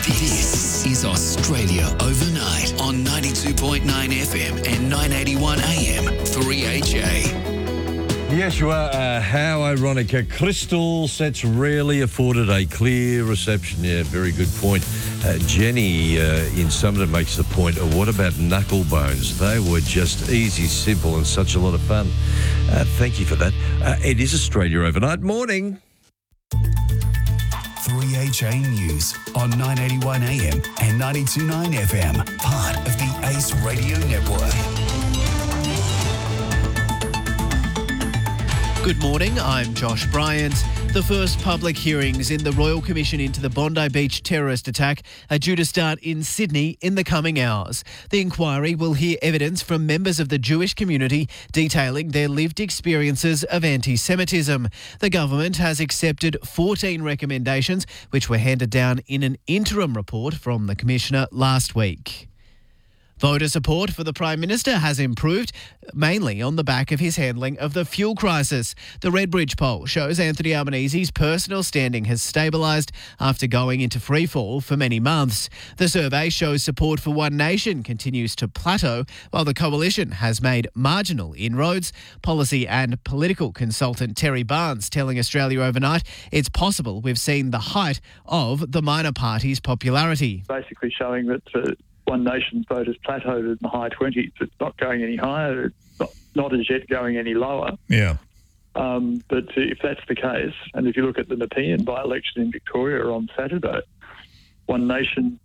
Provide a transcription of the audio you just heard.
This is Australia Overnight on 92.9 FM and 981 AM 3HA. Yes, you are. How ironic. Crystal sets rarely afforded a clear reception. Yeah, very good point. Jenny in Summerton makes the point of what about knuckle bones? They were just easy, simple and such a lot of fun. Thank you for that. It is Australia Overnight. Morning. 3HA News on 981 AM and 92.9 FM, part of the Ace Radio Network. Good morning, I'm Josh Bryant. The first public hearings in the Royal Commission into the Bondi Beach terrorist attack are due to start in Sydney in the coming hours. The inquiry will hear evidence from members of the Jewish community detailing their lived experiences of anti-Semitism. The government has accepted 14 recommendations, which were handed down in an interim report from the Commissioner last week. Voter support for the Prime Minister has improved, mainly on the back of his handling of the fuel crisis. The Redbridge poll shows Anthony Albanese's personal standing has stabilised after going into freefall for many months. The survey shows support for One Nation continues to plateau, while the coalition has made marginal inroads. Policy and political consultant Terry Barnes telling Australia Overnight it's possible we've seen the height of the minor party's popularity. Basically showing that One Nation's vote has plateaued in the high 20s. It's not going any higher. It's not as yet going any lower. Yeah. But if that's the case, and if you look at the Nepean by-election in Victoria on Saturday, One Nation